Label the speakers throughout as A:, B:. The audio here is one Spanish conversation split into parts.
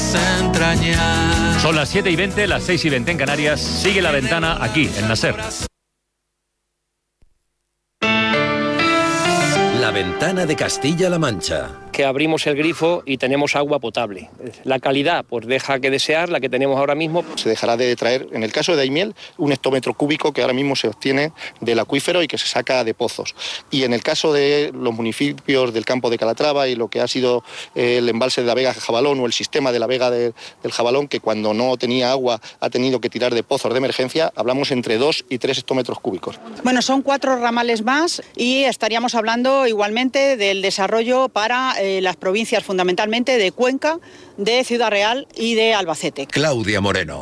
A: mis entrañas.
B: Son las 7:20, las 6:20 en Canarias. Sigue La Ventana aquí, en la SER.
C: La Ventana de Castilla-La Mancha.
D: Que abrimos el grifo y tenemos agua potable. La calidad pues deja que desear, la que tenemos ahora mismo.
E: Se dejará de traer, en el caso de Daimiel, un hectómetro cúbico que ahora mismo se obtiene del acuífero y que se saca de pozos. Y en el caso de los municipios del campo de Calatrava y lo que ha sido el embalse de la Vega Jabalón o el sistema de la Vega del Jabalón, que cuando no tenía agua ha tenido que tirar de pozos de emergencia, hablamos entre 2 y 3 hectómetros cúbicos.
F: Bueno, son 4 ramales más y estaríamos hablando igualmente del desarrollo para las provincias fundamentalmente de Cuenca, de Ciudad Real y de Albacete.
C: Claudia Moreno.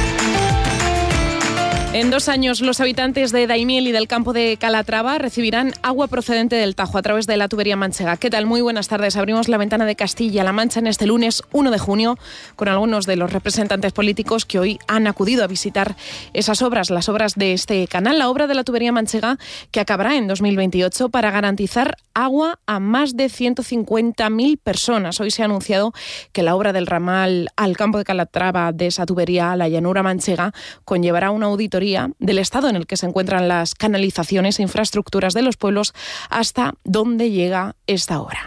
G: En 2 años, los habitantes de Daimiel y del campo de Calatrava recibirán agua procedente del Tajo a través de la tubería manchega. ¿Qué tal? Muy buenas tardes. Abrimos La Ventana de Castilla-La Mancha en este lunes 1 de junio con algunos de los representantes políticos que hoy han acudido a visitar esas obras, las obras de este canal, la obra de la tubería manchega que acabará en 2028 para garantizar agua a más de 150.000 personas. Hoy se ha anunciado que la obra del ramal al campo de Calatrava de esa tubería a la llanura manchega conllevará una auditoría del estado en el que se encuentran las canalizaciones e infraestructuras de los pueblos hasta dónde llega esta obra.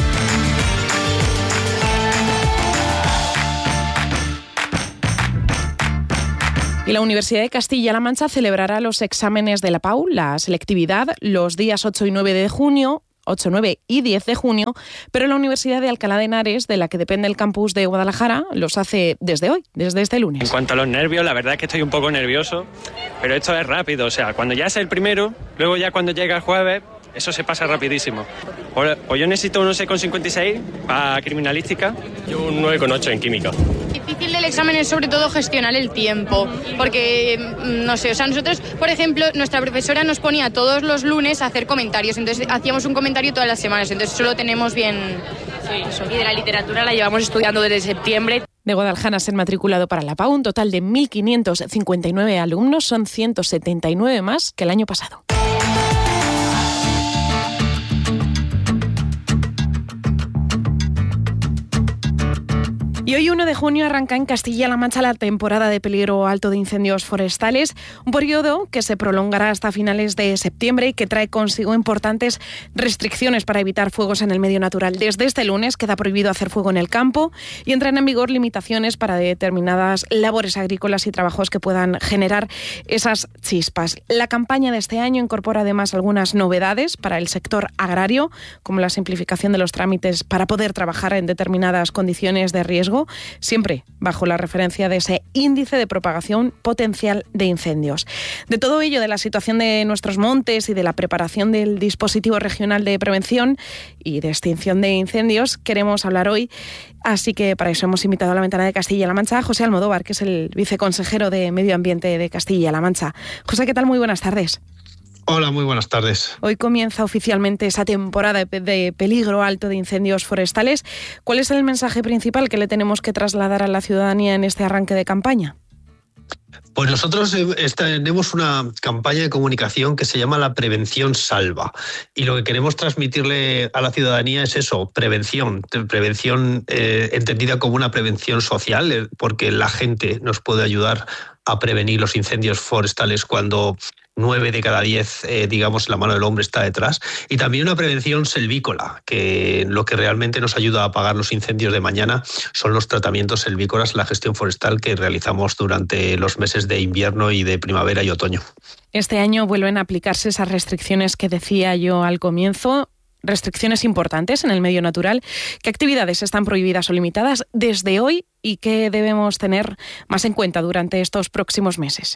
G: Y la Universidad de Castilla-La Mancha celebrará los exámenes de la PAU, la selectividad, los días 8 y 9 de junio, 8, 9 y 10 de junio, pero la Universidad de Alcalá de Henares, de la que depende el campus de Guadalajara, los hace desde hoy, desde este lunes.
D: En cuanto a los nervios, la verdad es que estoy un poco nervioso, pero esto es rápido, o sea, cuando ya es el primero, luego ya cuando llega el jueves, eso se pasa rapidísimo. Pues yo necesito un 11,56 para criminalística y un 9,8 en química.
H: Difícil del examen es sobre todo gestionar el tiempo, porque, no sé, o sea, nosotros, por ejemplo, nuestra profesora nos ponía todos los lunes a hacer comentarios, entonces hacíamos un comentario todas las semanas, entonces eso lo tenemos bien. Sí. Y de la literatura la llevamos estudiando desde septiembre.
G: De Guadalajara se han matriculado para la PAU un total de 1.559 alumnos, son 179 más que el año pasado. Y hoy 1 de junio arranca en Castilla-La Mancha la temporada de peligro alto de incendios forestales, un periodo que se prolongará hasta finales de septiembre y que trae consigo importantes restricciones para evitar fuegos en el medio natural. Desde este lunes queda prohibido hacer fuego en el campo y entran en vigor limitaciones para determinadas labores agrícolas y trabajos que puedan generar esas chispas. La campaña de este año incorpora además algunas novedades para el sector agrario, como la simplificación de los trámites para poder trabajar en determinadas condiciones de riesgo, siempre bajo la referencia de ese índice de propagación potencial de incendios. De todo ello, de la situación de nuestros montes y de la preparación del dispositivo regional de prevención y de extinción de incendios, queremos hablar hoy. Así que para eso hemos invitado a La Ventana de Castilla-La Mancha a José Almodóvar, que es el viceconsejero de Medio Ambiente de Castilla-La Mancha. José, ¿qué tal? Muy buenas tardes.
I: Hola, muy buenas tardes.
G: Hoy comienza oficialmente esa temporada de peligro alto de incendios forestales. ¿Cuál es el mensaje principal que le tenemos que trasladar a la ciudadanía en este arranque de campaña?
I: Pues nosotros tenemos una campaña de comunicación que se llama La Prevención Salva. Y lo que queremos transmitirle a la ciudadanía es eso, prevención entendida como una prevención social, porque la gente nos puede ayudar a prevenir los incendios forestales cuando 9 de cada 10, la mano del hombre está detrás. Y también una prevención selvícola, que lo que realmente nos ayuda a apagar los incendios de mañana son los tratamientos selvícolas, la gestión forestal que realizamos durante los meses de invierno y de primavera y otoño.
G: Este año vuelven a aplicarse esas restricciones que decía yo al comienzo, restricciones importantes en el medio natural. ¿Qué actividades están prohibidas o limitadas desde hoy y qué debemos tener más en cuenta durante estos próximos meses?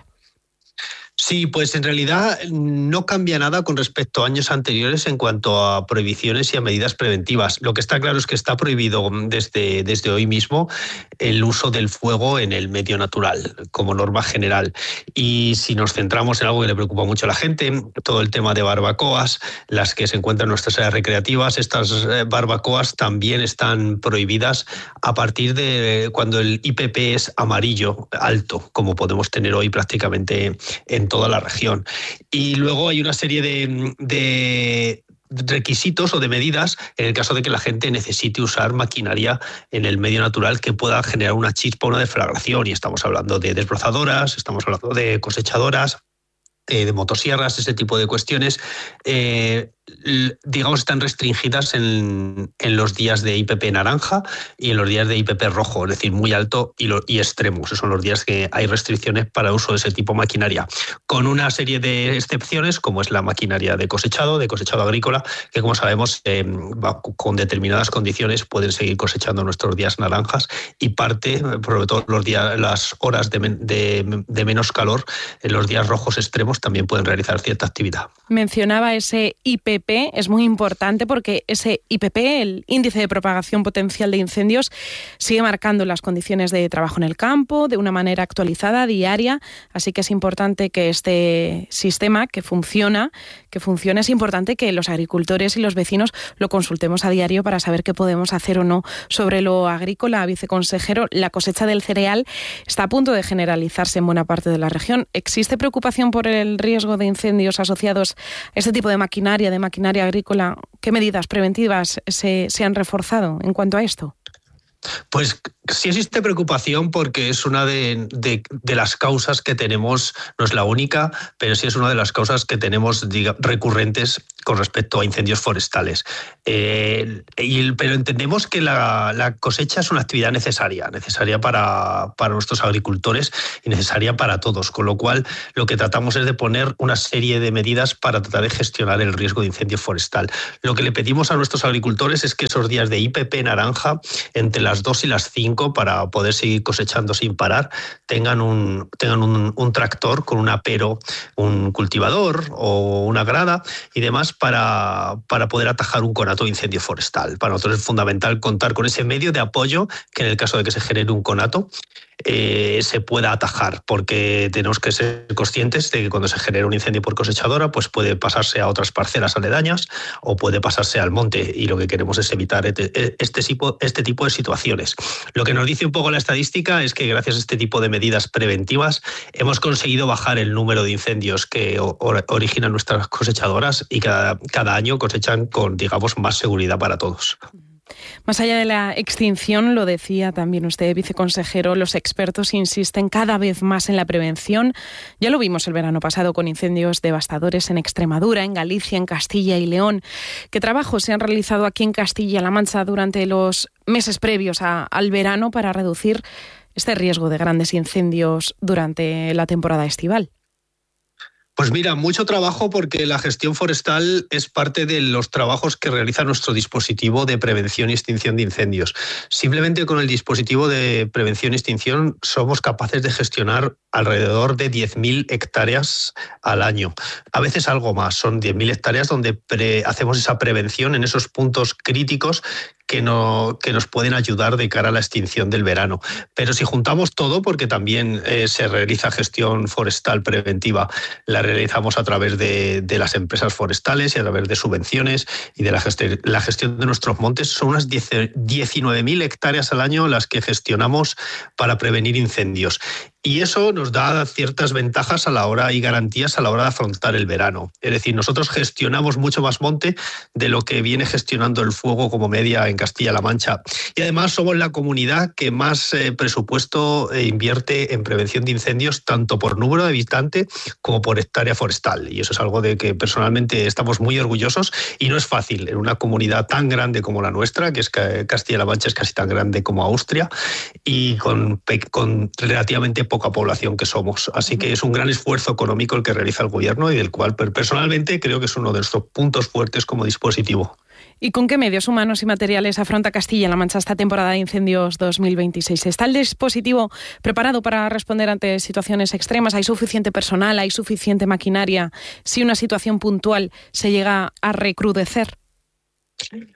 I: Sí, pues en realidad no cambia nada con respecto a años anteriores en cuanto a prohibiciones y a medidas preventivas. Lo que está claro es que está prohibido desde hoy mismo el uso del fuego en el medio natural, como norma general. Y si nos centramos en algo que le preocupa mucho a la gente, todo el tema de barbacoas, las que se encuentran en nuestras áreas recreativas, estas barbacoas también están prohibidas a partir de cuando el IPP es amarillo, alto, como podemos tener hoy prácticamente en toda la región. Y luego hay una serie de requisitos o de medidas en el caso de que la gente necesite usar maquinaria en el medio natural que pueda generar una chispa o una deflagración. Y estamos hablando de desbrozadoras, estamos hablando de cosechadoras, de motosierras, ese tipo de cuestiones, digamos, están restringidas en los días de IPP naranja y en los días de IPP rojo, es decir, muy alto y extremos. Esos son los días que hay restricciones para el uso de ese tipo de maquinaria, con una serie de excepciones, como es la maquinaria de cosechado agrícola, que como sabemos, con determinadas condiciones pueden seguir cosechando nuestros días naranjas, y parte, sobre todo las horas de menos calor, en los días rojos extremos también pueden realizar cierta actividad.
G: Mencionaba ese IPP, es muy importante porque ese IPP, el índice de propagación potencial de incendios, sigue marcando las condiciones de trabajo en el campo de una manera actualizada, diaria, así que es importante que este sistema que funcione, es importante que los agricultores y los vecinos lo consultemos a diario para saber qué podemos hacer o no sobre lo agrícola. Viceconsejero, la cosecha del cereal está a punto de generalizarse en buena parte de la región. ¿Existe preocupación por el riesgo de incendios asociados a este tipo de maquinaria agrícola? ¿Qué medidas preventivas se han reforzado en cuanto a esto?
I: Pues sí existe preocupación porque es una de las causas que tenemos, no es la única, pero sí es una de las causas que tenemos recurrentes con respecto a incendios forestales. Pero entendemos que la cosecha es una actividad necesaria para nuestros agricultores y necesaria para todos, con lo cual lo que tratamos es de poner una serie de medidas para tratar de gestionar el riesgo de incendio forestal. Lo que le pedimos a nuestros agricultores es que esos días de IPP naranja, entre las 2 y las 5, para poder seguir cosechando sin parar, tengan un tractor con un apero, un cultivador o una grada y demás para poder atajar un conato de incendio forestal. Para nosotros es fundamental contar con ese medio de apoyo que en el caso de que se genere un conato se pueda atajar, porque tenemos que ser conscientes de que cuando se genera un incendio por cosechadora, pues puede pasarse a otras parcelas aledañas o puede pasarse al monte, y lo que queremos es evitar este tipo de situaciones. Lo que nos dice un poco la estadística es que gracias a este tipo de medidas preventivas hemos conseguido bajar el número de incendios que originan nuestras cosechadoras, y cada año cosechan con, digamos, más seguridad para todos.
G: Más allá de la extinción, lo decía también usted, viceconsejero, los expertos insisten cada vez más en la prevención. Ya lo vimos el verano pasado con incendios devastadores en Extremadura, en Galicia, en Castilla y León. ¿Qué trabajos se han realizado aquí en Castilla-La Mancha durante los meses previos al verano para reducir este riesgo de grandes incendios durante la temporada estival?
I: Pues mira, mucho trabajo, porque la gestión forestal es parte de los trabajos que realiza nuestro dispositivo de prevención y extinción de incendios. Simplemente con el dispositivo de prevención y extinción somos capaces de gestionar alrededor de 10.000 hectáreas al año. A veces algo más, son 10.000 hectáreas donde hacemos esa prevención en esos puntos críticos que nos pueden ayudar de cara a la extinción del verano. Pero si juntamos todo, porque también se realiza gestión forestal preventiva, la realizamos a través de las empresas forestales y a través de subvenciones y de la gestión de nuestros montes, son unas 19.000 hectáreas al año las que gestionamos para prevenir incendios. Y eso nos da ciertas ventajas y garantías a la hora de afrontar el verano. Es decir, nosotros gestionamos mucho más monte de lo que viene gestionando el fuego como media en Castilla-La Mancha. Y además somos la comunidad que más presupuesto invierte en prevención de incendios, tanto por número de habitantes como por hectárea forestal. Y eso es algo de que personalmente estamos muy orgullosos, y no es fácil en una comunidad tan grande como la nuestra, que es Castilla-La Mancha, es casi tan grande como Austria, y con relativamente poca población que somos. Así que es un gran esfuerzo económico el que realiza el gobierno, y del cual personalmente creo que es uno de nuestros puntos fuertes como dispositivo.
G: ¿Y con qué medios humanos y materiales afronta Castilla-La Mancha esta temporada de incendios 2026? ¿Está el dispositivo preparado para responder ante situaciones extremas? ¿Hay suficiente personal? ¿Hay suficiente maquinaria si una situación puntual se llega a recrudecer?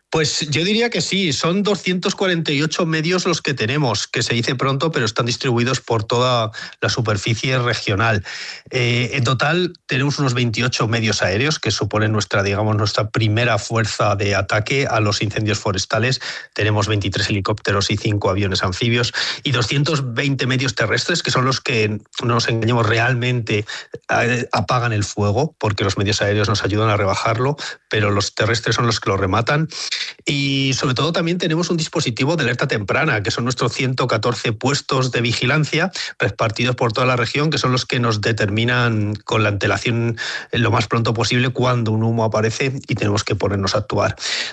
I: Pues yo diría que sí, son 248 medios los que tenemos, que se dice pronto, pero están distribuidos por toda la superficie regional. En total tenemos unos 28 medios aéreos, que suponen nuestra primera fuerza de ataque a los incendios forestales. Tenemos 23 helicópteros y 5 aviones anfibios y 220 medios terrestres, que son los que, no nos engañemos, realmente apagan el fuego, porque los medios aéreos nos ayudan a rebajarlo, pero los terrestres son los que lo rematan. Y sobre todo también tenemos un dispositivo de alerta temprana, que son nuestros 114 puestos de vigilancia repartidos por toda la región, que son los que nos determinan con la antelación lo más pronto posible cuando un humo aparece y tenemos que ponernos a actuar.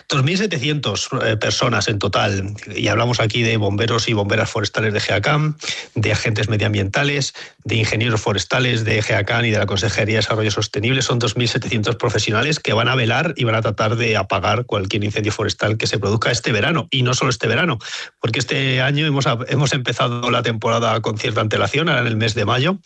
I: 2.700 personas en total, y hablamos aquí de bomberos y bomberas forestales de GEACAM, de agentes medioambientales, de ingenieros forestales de GEACAM y de la Consejería de Desarrollo Sostenible. Son 2.700 profesionales que van a velar y van a tratar de apagar cualquier incendio forestal que se produzca este verano, y no solo este verano, porque este año hemos empezado la temporada con cierta antelación, ahora en el mes de mayo,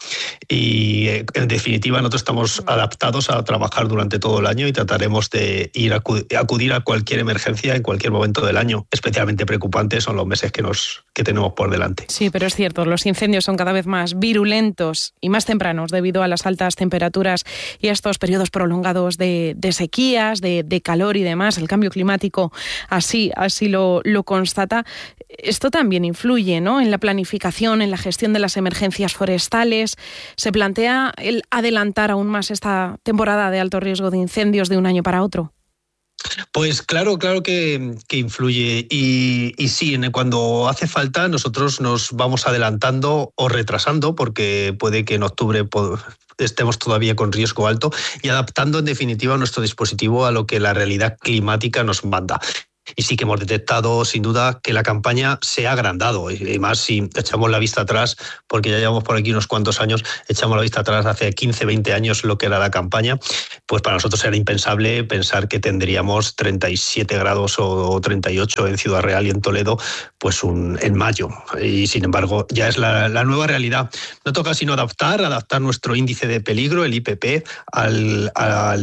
I: y en definitiva nosotros estamos adaptados a trabajar durante todo el año y trataremos de acudir a cualquier emergencia en cualquier momento del año. Especialmente preocupantes son los meses que tenemos por delante.
G: Sí, pero es cierto, los incendios son cada vez más virulentos y más tempranos debido a las altas temperaturas y a estos periodos prolongados de sequías, de calor y demás. El cambio climático así lo constata. Esto también influye, ¿no?, en la planificación, en la gestión de las emergencias forestales. ¿Se plantea el adelantar aún más esta temporada de alto riesgo de incendios de un año para otro?
I: Pues claro que influye y sí, cuando hace falta nosotros nos vamos adelantando o retrasando, porque puede que en octubre estemos todavía con riesgo alto, y adaptando en definitiva nuestro dispositivo a lo que la realidad climática nos manda. Y sí que hemos detectado, sin duda, que la campaña se ha agrandado. Y más si echamos la vista atrás, porque ya llevamos por aquí unos cuantos años, echamos la vista atrás hace 15, 20 años lo que era la campaña, pues para nosotros era impensable pensar que tendríamos 37 grados o 38 en Ciudad Real y en Toledo pues en mayo. Y sin embargo, ya es la nueva realidad. No toca sino adaptar nuestro índice de peligro, el IPP, al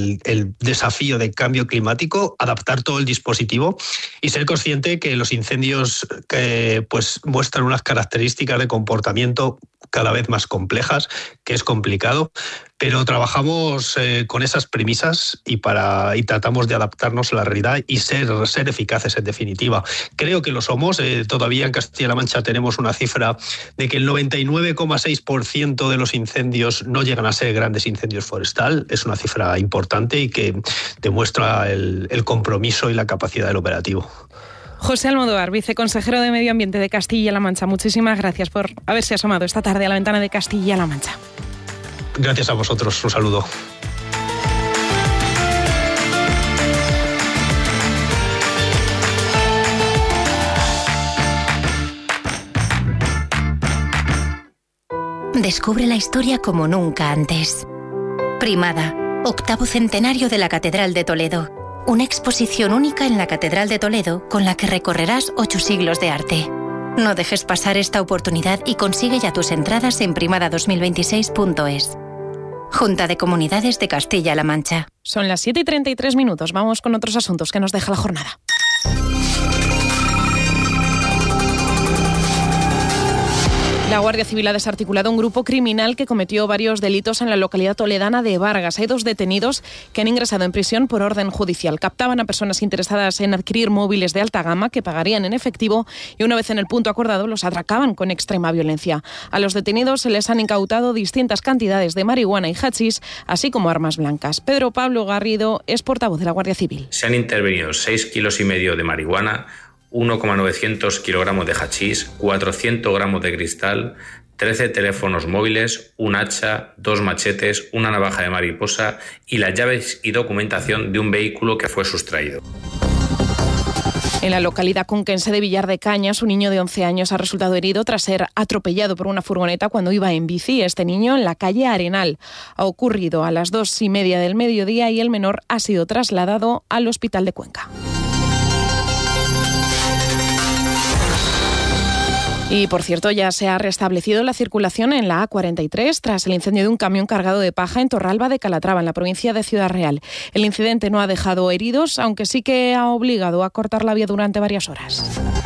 I: desafío de cambio climático, adaptar todo el dispositivo y ser consciente que los incendios pues muestran unas características de comportamiento cada vez más complejas, que es complicado, pero trabajamos con esas premisas y tratamos de adaptarnos a la realidad y ser eficaces en definitiva. Creo que lo somos. Todavía en Castilla-La Mancha tenemos una cifra de que el 99,6% de los incendios no llegan a ser grandes incendios forestal. Es una cifra importante y que demuestra el compromiso y la capacidad del operativo.
G: José Almodóvar, viceconsejero de Medio Ambiente de Castilla-La Mancha, muchísimas gracias por haberse asomado esta tarde a la ventana de Castilla-La Mancha.
I: Gracias a vosotros, un saludo.
J: Descubre la historia como nunca antes. Primada, 8º centenario de la Catedral de Toledo. Una exposición única en la Catedral de Toledo con la que recorrerás 8 siglos de arte. No dejes pasar esta oportunidad y consigue ya tus entradas en primada2026.es. Junta de Comunidades de Castilla-La Mancha.
G: Son las 7:33. Vamos con otros asuntos que nos deja la jornada. La Guardia Civil ha desarticulado un grupo criminal que cometió varios delitos en la localidad toledana de Vargas. Hay 2 detenidos que han ingresado en prisión por orden judicial. Captaban a personas interesadas en adquirir móviles de alta gama que pagarían en efectivo y una vez en el punto acordado los atracaban con extrema violencia. A los detenidos se les han incautado distintas cantidades de marihuana y hachís, así como armas blancas. Pedro Pablo Garrido es portavoz de la Guardia Civil.
K: Se han intervenido 6,5 kilos de marihuana, 1,900 kilogramos de hachís, 400 gramos de cristal, 13 teléfonos móviles, un hacha, 2 machetes, una navaja de mariposa y las llaves y documentación de un vehículo que fue sustraído.
G: En la localidad conquense de Villar de Cañas, un niño de 11 años ha resultado herido tras ser atropellado por una furgoneta cuando iba en bici. Este niño en la calle Arenal. Ha ocurrido a las 2:30 del mediodía y el menor ha sido trasladado al hospital de Cuenca. Y, por cierto, ya se ha restablecido la circulación en la A43 tras el incendio de un camión cargado de paja en Torralba de Calatrava, en la provincia de Ciudad Real. El incidente no ha dejado heridos, aunque sí que ha obligado a cortar la vía durante varias horas.